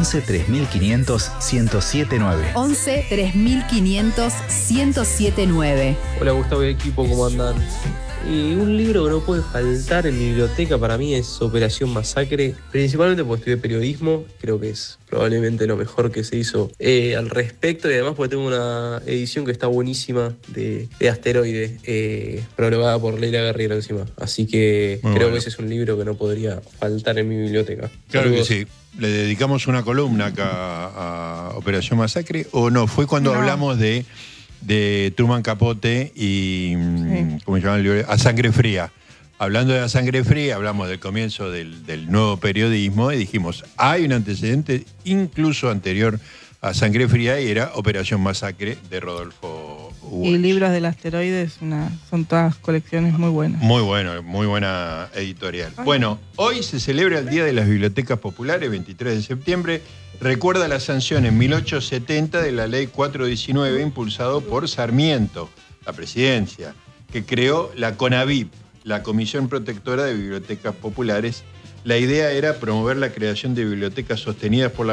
11 3500 1079. 11 3500 1079. Hola Gustavo y equipo, ¿cómo andan? Y un libro que no puede faltar en mi biblioteca para mí es Operación Masacre, principalmente porque estudié periodismo, creo que es probablemente lo mejor que se hizo al respecto, y además porque tengo una edición que está buenísima de Asteroide, prologada por Leila Guerriero encima, así que Muy creo bueno. que ese es un libro que no podría faltar en mi biblioteca. Claro Saludos. que sí. Le dedicamos una columna acá a Operación Masacre, o no, fue cuando hablamos de Truman Capote y, ¿cómo se llama el libro? A Sangre Fría. Hablando de A Sangre Fría, hablamos del comienzo del nuevo periodismo y dijimos, hay un antecedente incluso anterior a Sangre Fría y era Operación Masacre de Rodolfo Walsh. Y Libros del Asteroide son todas colecciones muy buenas. Muy bueno, muy buena editorial. Bueno, hoy se celebra el Día de las Bibliotecas Populares, 23 de septiembre. Recuerda la sanción en 1870 de la Ley 419, impulsado por Sarmiento, la presidencia, que creó la CONABIP, la Comisión Protectora de Bibliotecas Populares. La idea era promover la creación de bibliotecas sostenidas por la